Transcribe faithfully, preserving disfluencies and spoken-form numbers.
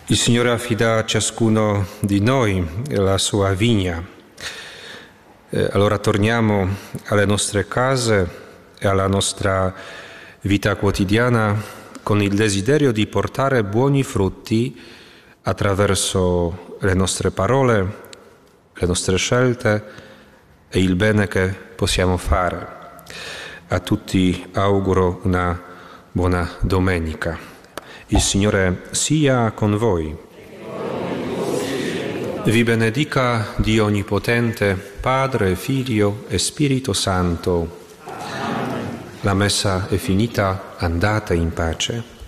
Il Signore affida a ciascuno di noi la sua vigna. Eh, allora torniamo alle nostre case e alla nostra vita quotidiana con il desiderio di portare buoni frutti attraverso le nostre parole, le nostre scelte e il bene che possiamo fare. A tutti auguro una buona domenica. Il Signore sia con voi. Vi benedica Dio Onnipotente, Padre, Figlio e Spirito Santo. La messa è finita, andate in pace.